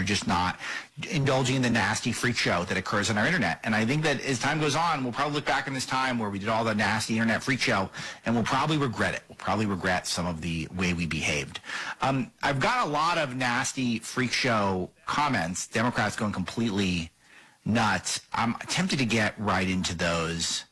we're just not indulging in the nasty freak show that occurs on our internet. And I think that as time goes on, we'll probably look back on this time where we did all the nasty internet freak show, and we'll probably regret it. We'll probably regret some of the way we behaved. I've got a lot of nasty freak show comments, Democrats going completely nuts. I'm tempted to get right into those.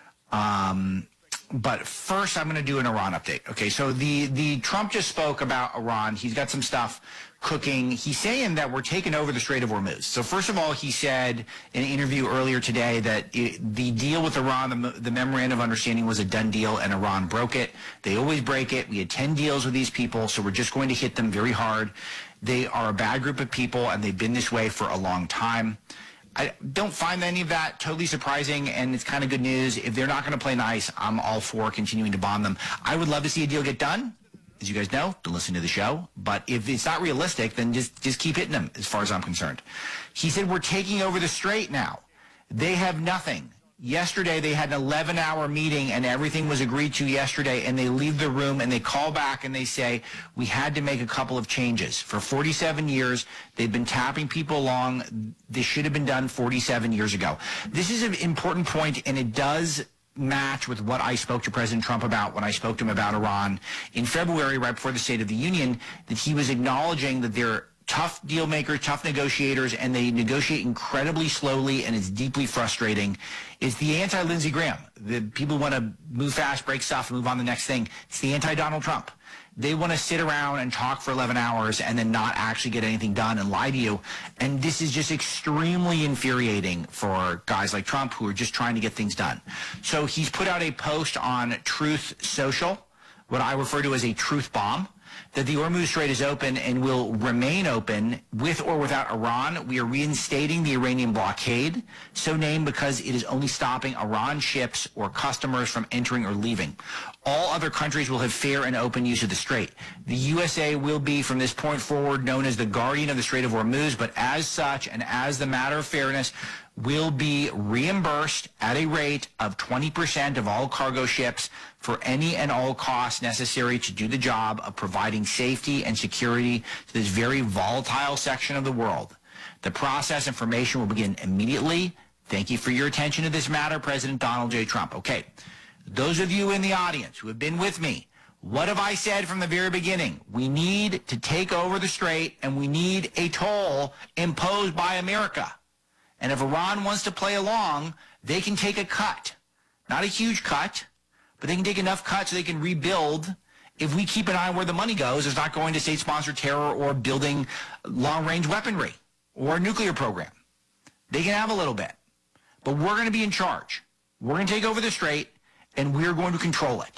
But first, I'm going to do an Iran update. Okay, so the Trump just spoke about Iran. He's got some stuff cooking. He's saying that we're taking over the Strait of Hormuz. So first of all, he said in an interview earlier today that the deal with Iran, the memorandum of understanding was a done deal, and Iran broke it. They always break it. We had 10 deals with these people, so we're just going to hit them very hard. They are a bad group of people, and they've been this way for a long time. I don't find any of that totally surprising, and it's kind of good news. If they're not going to play nice, I'm all for continuing to bomb them. I would love to see a deal get done. As you guys know, don't listen to the show. But if it's not realistic, then just keep hitting them, as far as I'm concerned. He said, we're taking over the strait now. They have nothing. Yesterday, they had an 11-hour meeting, and everything was agreed to yesterday, and they leave the room, and they call back, and they say, we had to make a couple of changes. For 47 years, they've been tapping people along. This should have been done 47 years ago. This is an important point, and it does match with what I spoke to President Trump about when I spoke to him about Iran in February, right before the State of the Union, that he was acknowledging that they're tough deal makers, tough negotiators, and they negotiate incredibly slowly, and it's deeply frustrating. It's the anti-Lindsey Graham. The people want to move fast, break stuff, and move on to the next thing. It's the anti-Donald Trump. They want to sit around and talk for 11 hours and then not actually get anything done and lie to you. And this is just extremely infuriating for guys like Trump who are just trying to get things done. So he's put out a post on Truth Social, what I refer to as a truth bomb, that the Hormuz Strait is open and will remain open with or without Iran. We are reinstating the Iranian blockade, so named because it is only stopping Iran ships or customers from entering or leaving. All other countries will have fair and open use of the strait. The USA will be, from this point forward, known as the guardian of the Strait of Hormuz, but as such, and as the matter of fairness, will be reimbursed at a rate of 20% of all cargo ships for any and all costs necessary to do the job of providing safety and security to this very volatile section of the world. The process information will begin immediately. Thank you for your attention to this matter, President Donald J. Trump. Okay, those of you in the audience who have been with me, what have I said from the very beginning? We need to take over the strait, and we need a toll imposed by America. And if Iran wants to play along, they can take a cut. Not a huge cut, but they can take enough cut so they can rebuild. If we keep an eye on where the money goes, it's not going to state-sponsored terror or building long-range weaponry or a nuclear program. They can have a little bit. But we're going to be in charge. We're going to take over the strait, and we're going to control it.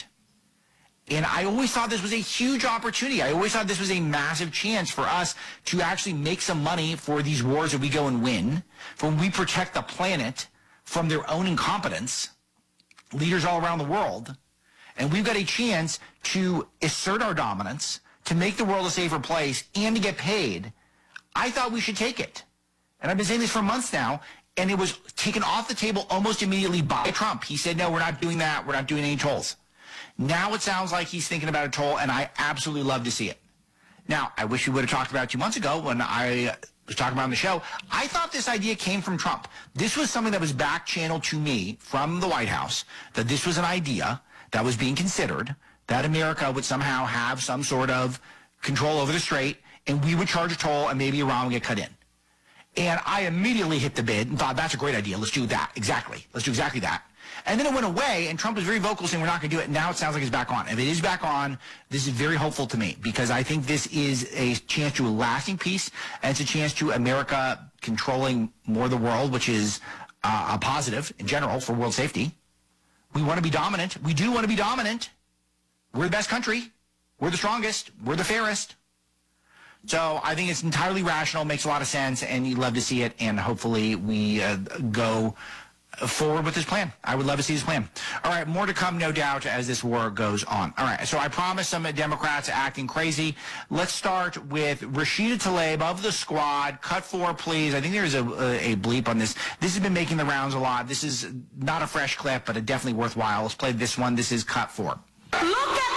And I always thought this was a huge opportunity. I always thought this was a massive chance for us to actually make some money for these wars that we go and win, for when we protect the planet from their own incompetence, leaders all around the world. And we've got a chance to assert our dominance, to make the world a safer place, and to get paid. I thought we should take it. And I've been saying this for months now, and it was taken off the table almost immediately by Trump. He said, no, we're not doing that. We're not doing any tolls. Now it sounds like he's thinking about a toll, and I absolutely love to see it. Now, I wish we would have talked about it 2 months ago when I was talking about on the show. I thought this idea came from Trump. This was something that was back-channeled to me from the White House, that this was an idea that was being considered, that America would somehow have some sort of control over the strait, and we would charge a toll, and maybe Iran would get cut in. And I immediately hit the bid and thought, that's a great idea. Let's do that. Exactly. Let's do exactly that. And then it went away, and Trump was very vocal saying we're not going to do it. Now it sounds like it's back on. If it is back on, this is very hopeful to me, because I think this is a chance to a lasting peace, and it's a chance to America controlling more of the world, which is a positive in general for world safety. We want to be dominant. We do want to be dominant. We're the best country. We're the strongest. We're the fairest. So I think it's entirely rational, makes a lot of sense, and you'd love to see it, and hopefully we go forward with this plan. I would love to see this plan. All right, more to come, no doubt, as this war goes on. All right, so I promised some Democrats acting crazy. Let's start with Rashida Tlaib of the Squad. Cut 4, please. I think there's a bleep on this. This has been making the rounds a lot. This is not a fresh clip, but definitely worthwhile. Let's play this one. This is Cut 4. Look at